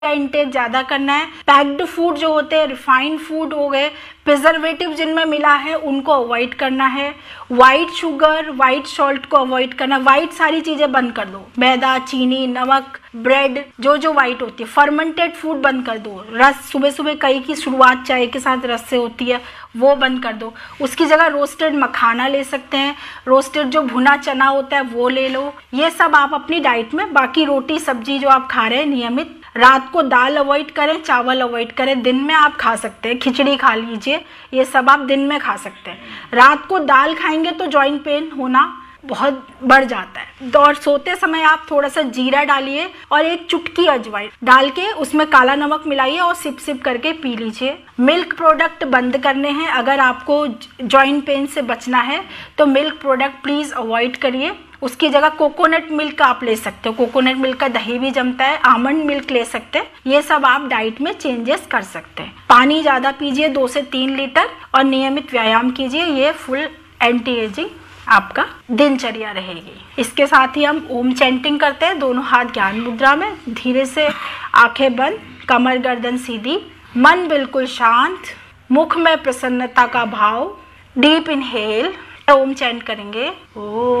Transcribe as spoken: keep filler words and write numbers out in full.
Intake ज्यादा करना है। पैक्ड फूड जो होते हैं, रिफाइंड फूड हो गए, प्रिजर्वेटिव जिनमें मिला है, उनको अवॉइड करना है। वाइट शुगर, वाइट सॉल्ट को अवॉइड करना। वाइट सारी चीजें बंद कर दो, मैदा, चीनी, नमक, ब्रेड, जो जो वाइट होती है। फर्मेंटेड फूड बंद कर दो। रस, सुबह सुबह कई की शुरुआत चाय के साथ रस से होती है, वो बंद कर दो। उसकी जगह रोस्टेड मखाना ले सकते हैं, रोस्टेड जो भुना चना होता है वो ले लो। ये सब आप अपनी डाइट में, बाकी रोटी सब्जी जो आप खा रहे हैं नियमित। रात को दाल अवॉइड करें, चावल अवॉइड करें। दिन में आप खा सकते हैं, खिचड़ी खा लीजिए, ये सब आप दिन में खा सकते हैं। रात को दाल खाएंगे तो जॉइंट पेन होना बहुत बढ़ जाता है। और सोते समय आप थोड़ा सा जीरा डालिए और एक चुटकी अजवाइन डाल के उसमें काला नमक मिलाइए और सिप सिप करके पी लीजिए। मिल्क प्रोडक्ट बंद करने हैं। अगर आपको जॉइंट पेन से बचना है तो मिल्क प्रोडक्ट प्लीज अवॉइड करिए। उसकी जगह कोकोनट मिल्क आप ले सकते हो। कोकोनट मिल्क का दही भी जमता है। आमंड मिल्क ले सकते हैं। ये सब आप डाइट में चेंजेस कर सकते हैं। पानी ज्यादा पीजिए, दो से तीन लीटर, और नियमित व्यायाम कीजिए। ये फुल एंटी एजिंग आपका दिनचर्या रहेगी। इसके साथ ही हम ओम चैंटिंग करते हैं, दोनों हाथ ज्ञान मुद्रा में, धीरे से आंखें बंद, कमर गर्दन सीधी, मन बिल्कुल शांत, मुख में प्रसन्नता का भाव। डीप इनहेल, ओम चैंट करेंगे। ओम